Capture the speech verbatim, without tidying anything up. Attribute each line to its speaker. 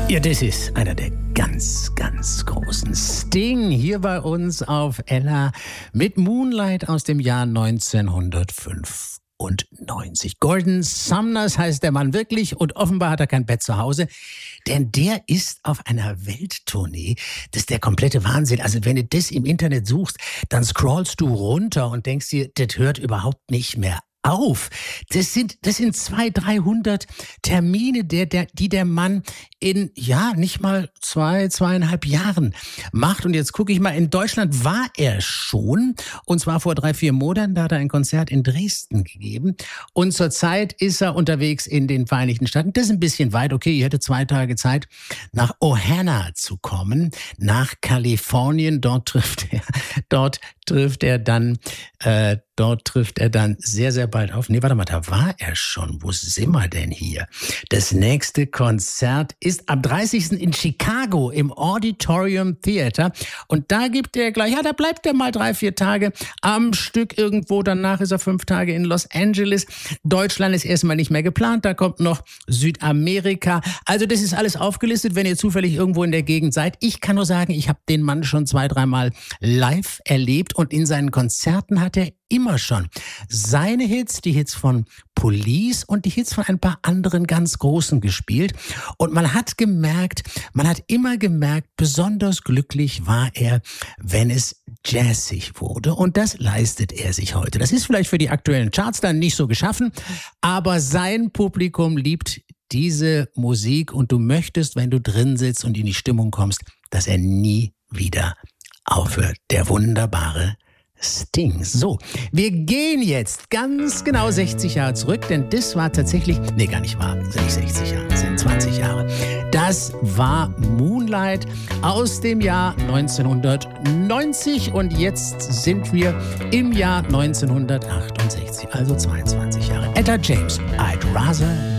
Speaker 1: Ja, das ist einer der ganz, ganz großen. Sting hier bei uns auf Ella mit Moonlight aus dem Jahr neunzehnhundertfünfundneunzig. Gordon Sumners heißt der Mann wirklich und offenbar hat er kein Bett zu Hause, denn der ist auf einer Welttournee. Das ist der komplette Wahnsinn. Also wenn du das im Internet suchst, dann scrollst du runter und denkst dir, das hört überhaupt nicht mehr auf. Das sind, das sind zweihundert, dreihundert Termine, der, der, die der Mann in, ja, nicht mal zwei, zweieinhalb Jahren macht. Und jetzt gucke ich mal, in Deutschland war er schon, und zwar vor drei, vier Monaten, da hat er ein Konzert in Dresden gegeben. Und zurzeit ist er unterwegs in den Vereinigten Staaten. Das ist ein bisschen weit, okay, ihr hättet zwei Tage Zeit, nach Ojana zu kommen, nach Kalifornien. Dort trifft er, dort trifft er dann, äh, dort trifft er dann sehr, sehr bald auf. Nee, warte mal, da war er schon. Wo sind wir denn hier? Das nächste Konzert ist am dreißigsten in Chicago im Auditorium Theater. Und da gibt er gleich, ja, da bleibt er mal drei, vier Tage am Stück irgendwo. Danach ist er fünf Tage in Los Angeles. Deutschland ist erstmal nicht mehr geplant. Da kommt noch Südamerika. Also das ist alles aufgelistet, wenn ihr zufällig irgendwo in der Gegend seid. Ich kann nur sagen, ich habe den Mann schon zwei, dreimal live erlebt. Und in seinen Konzerten hat er immer schon seine Hits, die Hits von Police und die Hits von ein paar anderen ganz Großen gespielt. Und man hat gemerkt, man hat immer gemerkt, besonders glücklich war er, wenn es jazzig wurde. Und das leistet er sich heute. Das ist vielleicht für die aktuellen Charts dann nicht so geschaffen, aber sein Publikum liebt diese Musik und du möchtest, wenn du drin sitzt und in die Stimmung kommst, dass er nie wieder aufhört. Der wunderbare Sting. So, wir gehen jetzt ganz genau sechzig Jahre zurück, denn das war tatsächlich, nee, gar nicht wahr, sind nicht sechzig Jahre, das sind zwanzig Jahre. Das war Moonlight aus dem Jahr neunzehnhundertneunzig und jetzt sind wir im Jahr neunzehnhundertachtundsechzig, also zweiundzwanzig Jahre. Etta James, I'd rather